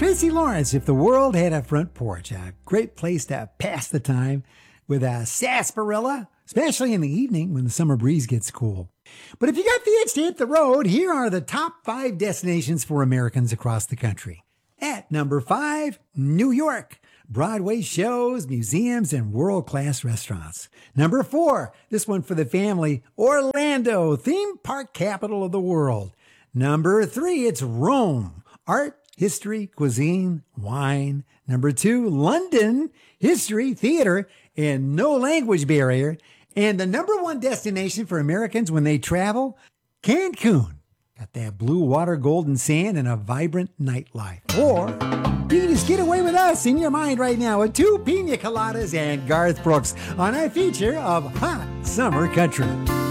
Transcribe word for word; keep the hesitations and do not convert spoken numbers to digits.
Tracy Lawrence, if the world had a front porch, a great place to pass the time with a sarsaparilla, especially in the evening when the summer breeze gets cool. But if you got the itch to hit the road, here are the top five destinations for Americans across the country. At number five, New York. Broadway shows, museums, and world-class restaurants. Number four, this one for the family, Orlando, theme park capital of the world. Number three, it's Rome. Art, history, cuisine, wine. Number two, London, history, theater, and no language barrier. And the number one destination for Americans when they travel, Cancun. Got that blue water, golden sand, and a vibrant nightlife. Or you can just get away with us in your mind right now with two pina coladas and Garth Brooks on our feature of Hot Summer Country.